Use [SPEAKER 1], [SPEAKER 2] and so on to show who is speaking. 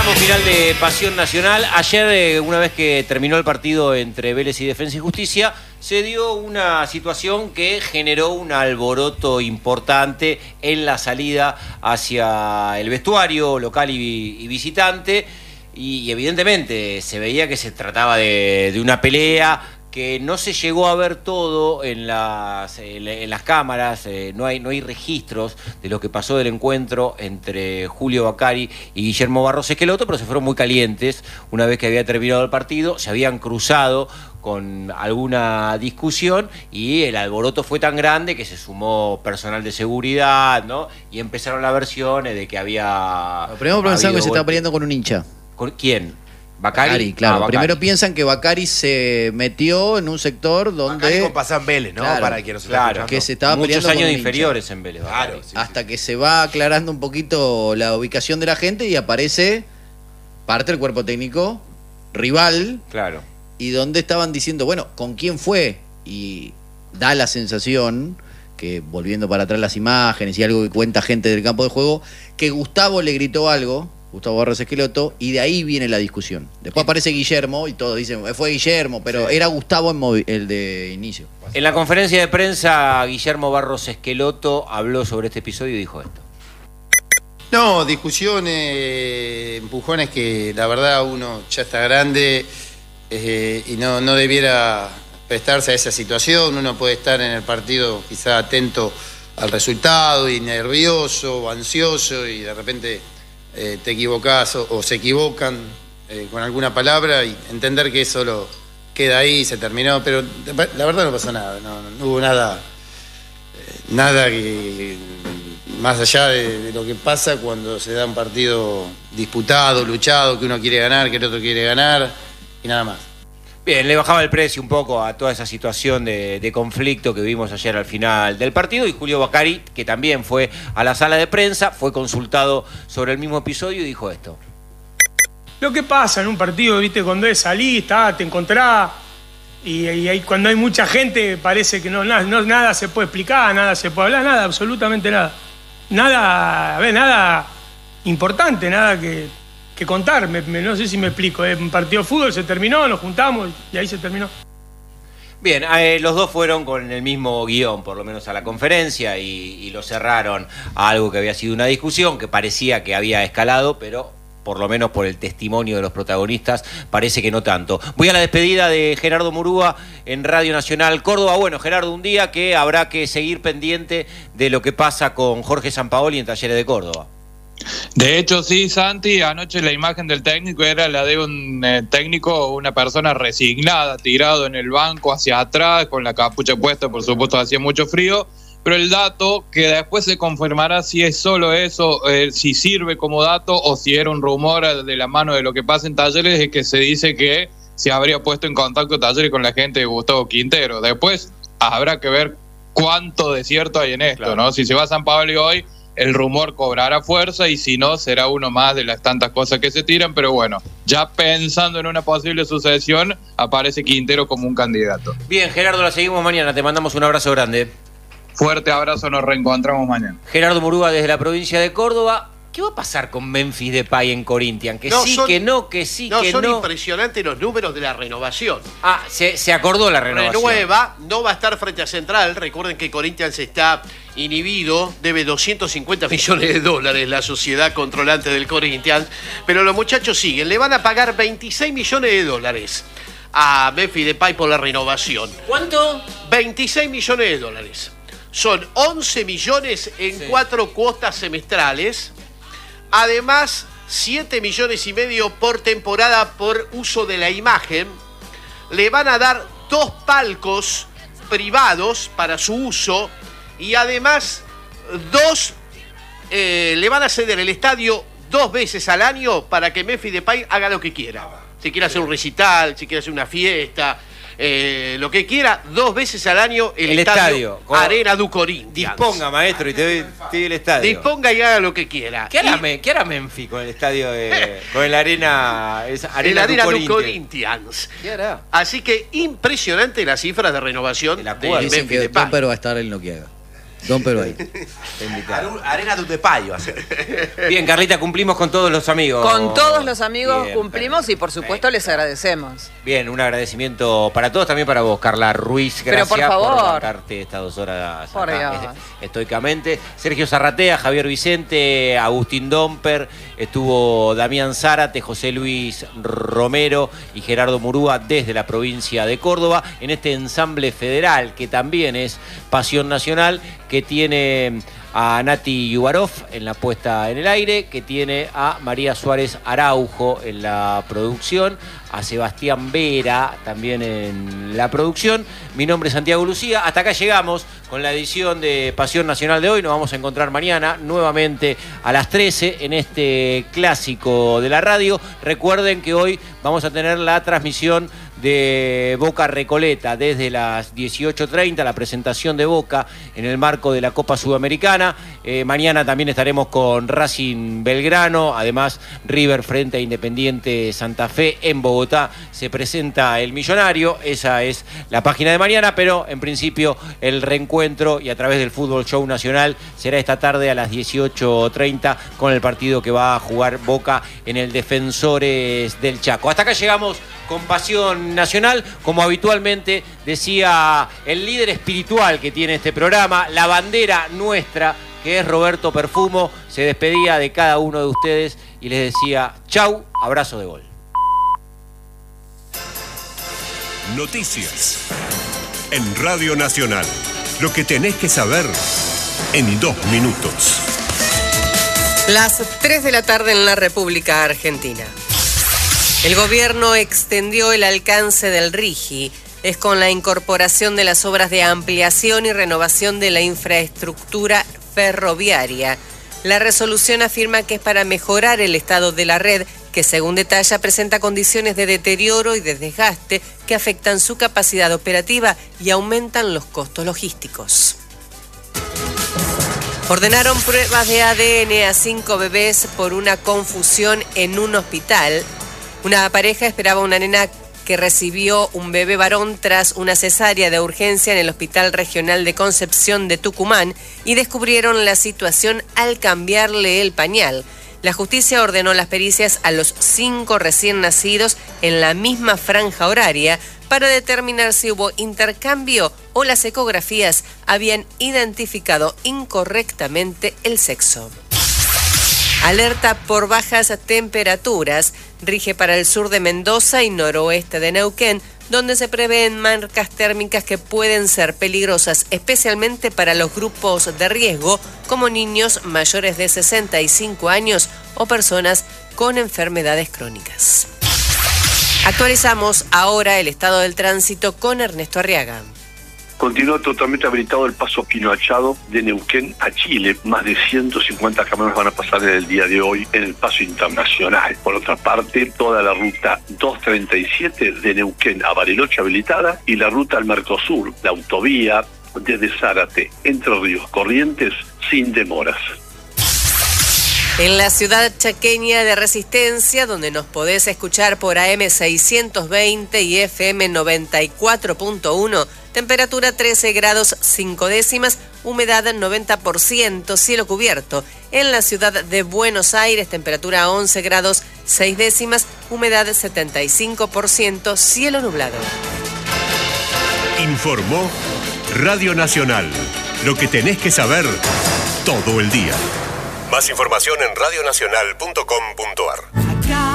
[SPEAKER 1] Tramo final de Pasión Nacional. Ayer, una vez que terminó el partido entre Vélez y Defensa y Justicia, se dio una situación que generó un alboroto importante en la salida hacia el vestuario local y visitante. Y evidentemente se veía que se trataba de una pelea que no se llegó a ver todo en las cámaras, no hay registros de lo que pasó del encuentro entre Julio Bacari y Guillermo Barros Esqueloto, pero se fueron muy calientes una vez que había terminado el partido, se habían cruzado con alguna discusión y el alboroto fue tan grande que se sumó personal de seguridad, ¿no? Y empezaron las versiones de que había...
[SPEAKER 2] Primero pensaron que se estaba peleando con un hincha.
[SPEAKER 1] ¿Con quién? Bacari,
[SPEAKER 2] claro.
[SPEAKER 1] Bacari.
[SPEAKER 2] Primero piensan que Bacari se metió en un sector donde...
[SPEAKER 3] Bacari con pasar en Vélez, ¿no?
[SPEAKER 2] Claro,
[SPEAKER 3] para que no se
[SPEAKER 2] que se estaba
[SPEAKER 1] muchos
[SPEAKER 2] peleando
[SPEAKER 1] años
[SPEAKER 2] con un
[SPEAKER 1] inferiores
[SPEAKER 2] hincha.
[SPEAKER 1] en Vélez.
[SPEAKER 3] Claro, sí,
[SPEAKER 2] hasta que se va aclarando un poquito la ubicación de la gente y aparece parte del cuerpo técnico rival.
[SPEAKER 1] Claro.
[SPEAKER 2] Y donde estaban diciendo, bueno, ¿con quién fue? Y da la sensación que, volviendo para atrás las imágenes y algo que cuenta gente del campo de juego, que Gustavo le gritó algo, Gustavo Barros Esqueloto, y de ahí viene la discusión. Después aparece Guillermo y todos dicen, fue Guillermo, pero era Gustavo el de inicio.
[SPEAKER 1] En la conferencia de prensa, Guillermo Barros Esqueloto habló sobre este episodio y dijo esto.
[SPEAKER 4] No, discusiones, empujones que la verdad uno ya está grande y no debiera prestarse a esa situación. Uno puede estar en el partido quizá atento al resultado y nervioso o ansioso y de repente te equivocás o se equivocan con alguna palabra y entender que eso lo queda ahí, se terminó, pero la verdad no pasó nada, no hubo nada que más allá de lo que pasa cuando se da un partido disputado, luchado, que uno quiere ganar, que el otro quiere ganar y nada más.
[SPEAKER 1] Bien, le bajaba el precio un poco a toda esa situación de conflicto que vimos ayer al final del partido, y Julio Bacari, que también fue a la sala de prensa, fue consultado sobre el mismo episodio y dijo esto.
[SPEAKER 5] Lo que pasa en un partido, viste, cuando es salir, te encontrás, y cuando hay mucha gente parece que nada se puede explicar, nada se puede hablar, nada, absolutamente nada. Nada importante, nada que contar, no sé si me explico. Un partido de fútbol se terminó, nos juntamos y ahí se terminó.
[SPEAKER 1] Bien, los dos fueron con el mismo guión, por lo menos a la conferencia, y lo cerraron a algo que había sido una discusión, que parecía que había escalado, pero por lo menos por el testimonio de los protagonistas, parece que no tanto. Voy a la despedida de Gerardo Murúa en Radio Nacional Córdoba. Bueno, Gerardo, un día que habrá que seguir pendiente de lo que pasa con Jorge Sampaoli en Talleres de Córdoba.
[SPEAKER 6] De hecho, sí, Santi, anoche la imagen del técnico era la de un técnico, una persona resignada, tirado en el banco hacia atrás, con la capucha puesta, por supuesto hacía mucho frío, pero el dato, que después se confirmará si es solo eso, si sirve como dato o si era un rumor de la mano de lo que pasa en Talleres, es que se dice que se habría puesto en contacto Talleres con la gente de Gustavo Quintero. Después habrá que ver cuánto de cierto hay en esto, claro, ¿no? Si se va a Sampaoli hoy, el rumor cobrará fuerza y si no, será uno más de las tantas cosas que se tiran, pero bueno, ya pensando en una posible sucesión, aparece Quintero como un candidato.
[SPEAKER 1] Bien, Gerardo, la seguimos mañana, te mandamos un abrazo grande.
[SPEAKER 6] Fuerte abrazo, nos reencontramos mañana.
[SPEAKER 1] Gerardo Murúa desde la provincia de Córdoba. ¿Qué va a pasar con Memphis Depay en Corinthians? Que
[SPEAKER 7] son impresionantes los números de la renovación.
[SPEAKER 1] Se acordó la renovación.
[SPEAKER 7] Renueva, no va a estar frente a Central. Recuerden que Corinthians está inhibido, debe 250 millones de dólares la sociedad controlante del Corinthians, pero los muchachos siguen. Le van a pagar 26 millones de dólares a Memphis Depay por la renovación.
[SPEAKER 1] ¿Cuánto?
[SPEAKER 7] 26 millones de dólares. Son 11 millones en 4 cuotas semestrales. Además, 7 millones y medio por temporada por uso de la imagen. Le van a dar 2 palcos privados para su uso. Y además, le van a ceder el estadio 2 veces al año para que Memphis Depay haga lo que quiera. Si quiere hacer un recital, si quiere hacer una fiesta, lo que quiera, 2 veces al año el estadio Arena du Corinthians.
[SPEAKER 1] Disponga, maestro, y te doy el estadio.
[SPEAKER 7] Disponga y haga lo que quiera.
[SPEAKER 1] ¿Qué hará Memphis con el estadio con el Arena
[SPEAKER 7] du Corinthians?
[SPEAKER 1] ¿Qué hará?
[SPEAKER 7] Así que impresionante las cifras de renovación de
[SPEAKER 2] Memphis Depay. Pero va a estar él lo que haga. Don Pedro ahí.
[SPEAKER 3] Arena de Payo va a ser.
[SPEAKER 1] Bien, Carlita, cumplimos con todos los amigos.
[SPEAKER 8] Con todos los amigos
[SPEAKER 1] Bien,
[SPEAKER 8] cumplimos y por supuesto les agradecemos.
[SPEAKER 1] Bien, un agradecimiento para todos, también para vos, Carla Ruiz. Gracias
[SPEAKER 8] por favor.
[SPEAKER 1] bancarte estas 2 horas
[SPEAKER 8] Por
[SPEAKER 1] acá,
[SPEAKER 8] Dios.
[SPEAKER 1] estoicamente. Sergio Zarratea, Javier Vicente, Agustín Domper, estuvo Damián Zárate, José Luis Romero y Gerardo Murúa desde la provincia de Córdoba, en este ensamble federal que también es Pasión Nacional, que tiene a Nati Yubarov en la puesta en el aire, que tiene a María Suárez Araujo en la producción, a Sebastián Vera también en la producción. Mi nombre es Santiago Lucía. Hasta acá llegamos con la edición de Pasión Nacional de hoy. Nos vamos a encontrar mañana nuevamente a las 13 en este clásico de la radio. Recuerden que hoy vamos a tener la transmisión de Boca Recoleta desde las 18:30, la presentación de Boca en el marco de la Copa Sudamericana. Mañana también estaremos con Racing Belgrano, además River frente a Independiente Santa Fe en Bogotá. Se presenta el Millonario, esa es la página de mañana, pero en principio el reencuentro y a través del Fútbol Show Nacional será esta tarde a las 18:30 con el partido que va a jugar Boca en el Defensores del Chaco. Hasta acá llegamos con Pasión Nacional, como habitualmente decía el líder espiritual que tiene este programa, la bandera nuestra, que es Roberto Perfumo, se despedía de cada uno de ustedes y les decía chau, abrazo de gol.
[SPEAKER 9] Noticias en Radio Nacional. Lo que tenés que saber en 2 minutos.
[SPEAKER 10] Las 3 de la tarde en la República Argentina. El gobierno extendió el alcance del RIGI. Es con la incorporación de las obras de ampliación y renovación de la infraestructura ferroviaria. La resolución afirma que es para mejorar el estado de la red, que según detalla presenta condiciones de deterioro y de desgaste que afectan su capacidad operativa y aumentan los costos logísticos. Ordenaron pruebas de ADN a 5 bebés por una confusión en un hospital. Una pareja esperaba una nena que recibió un bebé varón tras una cesárea de urgencia en el Hospital Regional de Concepción de Tucumán y descubrieron la situación al cambiarle el pañal. La justicia ordenó las pericias a los 5 recién nacidos en la misma franja horaria para determinar si hubo intercambio o las ecografías habían identificado incorrectamente el sexo. Alerta por bajas temperaturas rige para el sur de Mendoza y noroeste de Neuquén, donde se prevén marcas térmicas que pueden ser peligrosas, especialmente para los grupos de riesgo, como niños mayores de 65 años o personas con enfermedades crónicas. Actualizamos ahora el estado del tránsito con Ernesto Arriaga.
[SPEAKER 11] Continúa totalmente habilitado el paso Pino Achado de Neuquén a Chile. Más de 150 camiones van a pasar en el día de hoy en el paso internacional. Por otra parte, toda la ruta 237 de Neuquén a Bariloche habilitada y la ruta al Mercosur, la autovía desde Zárate, Entre Ríos, Corrientes, sin demoras.
[SPEAKER 10] En la ciudad chaqueña de Resistencia, donde nos podés escuchar por AM 620 y FM 94.1, temperatura 13 grados 5 décimas, humedad 90%, cielo cubierto. En la ciudad de Buenos Aires, temperatura 11 grados 6 décimas, humedad 75%, cielo nublado.
[SPEAKER 9] Informó Radio Nacional. Lo que tenés que saber todo el día. Más información en radionacional.com.ar.